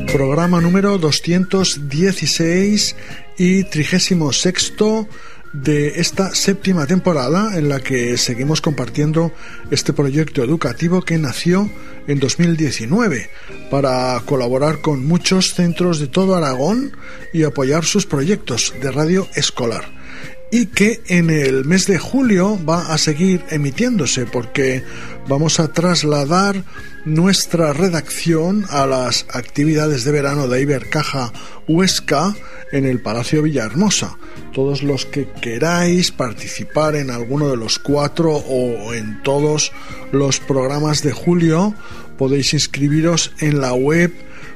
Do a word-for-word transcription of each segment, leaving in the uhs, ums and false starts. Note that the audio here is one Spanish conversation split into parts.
Programa número doscientos dieciséis y trigésimo sexto de esta séptima temporada, en la que seguimos compartiendo este proyecto educativo que nació en dos mil diecinueve para colaborar con muchos centros de todo Aragón y apoyar sus proyectos de radio escolar, y que en el mes de julio va a seguir emitiéndose, porque vamos a trasladar nuestra redacción a las actividades de verano de Ibercaja Huesca en el Palacio Villahermosa. Todos los que queráis participar en alguno de los cuatro o en todos los programas de julio podéis inscribiros en la web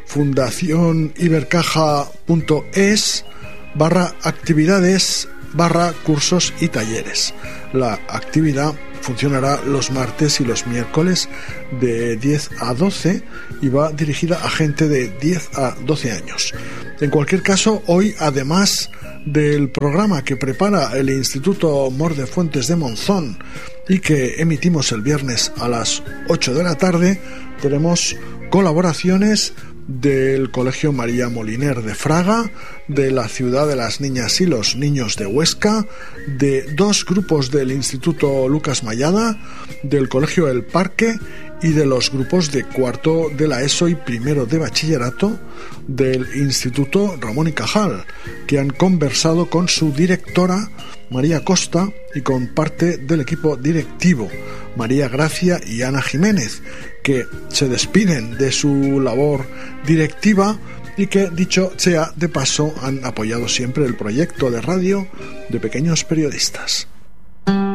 fundacionibercaja.es barra actividades barra cursos y talleres. La actividad funcionará los martes y los miércoles de diez a doce y va dirigida a gente de diez a doce años. En cualquier caso, hoy, además del programa que prepara el Instituto Mor de Fuentes de Monzón y que emitimos el viernes a las ocho de la tarde, tenemos colaboraciones del Colegio María Moliner de Fraga, de la Ciudad de las Niñas y los Niños de Huesca, de dos grupos del Instituto Lucas Mayada, del Colegio El Parque y de los grupos de cuarto de la ESO y primero de bachillerato del Instituto Ramón y Cajal, que han conversado con su directora María Costa y con parte del equipo directivo, María Gracia y Ana Jiménez, que se despiden de su labor directiva y que, dicho sea de paso, han apoyado siempre el proyecto de radio de Pequeños Periodistas.